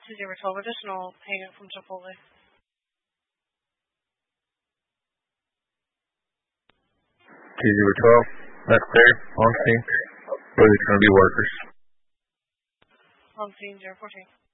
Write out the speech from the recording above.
212 additional payment from Chipotle. 2012. That's clear. On scene. Where are they going to be workers? On scene 014.